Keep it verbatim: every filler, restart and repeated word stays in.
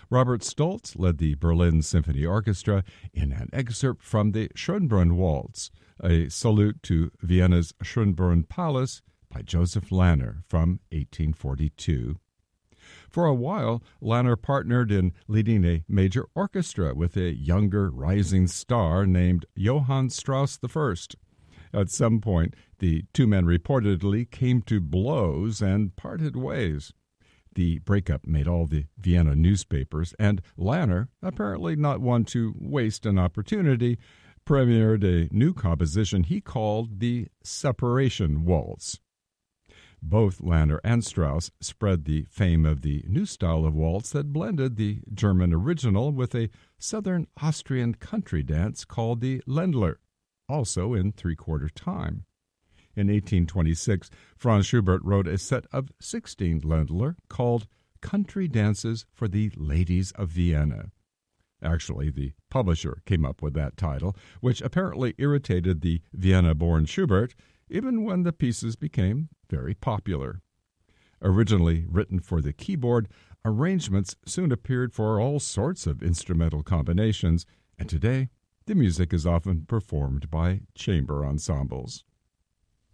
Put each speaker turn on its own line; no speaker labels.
Robert Stoltz led the Berlin Symphony Orchestra in an excerpt from the Schönbrunn Waltz, a salute to Vienna's Schönbrunn Palace by Joseph Lanner from eighteen forty-two. For a while, Lanner partnered in leading a major orchestra with a younger rising star named Johann Strauss the First. At some point, the two men reportedly came to blows and parted ways. The breakup made all the Vienna newspapers, and Lanner, apparently not one to waste an opportunity, premiered a new composition he called the Separation Waltz. Both Lanner and Strauss spread the fame of the new style of waltz that blended the German original with a southern Austrian country dance called the Ländler, also in three-quarter time. In eighteen twenty-six, Franz Schubert wrote a set of sixteen Ländler called Country Dances for the Ladies of Vienna. Actually, the publisher came up with that title, which apparently irritated the Vienna-born Schubert, even when the pieces became very popular. Originally written for the keyboard, arrangements soon appeared for all sorts of instrumental combinations, and today the music is often performed by chamber ensembles.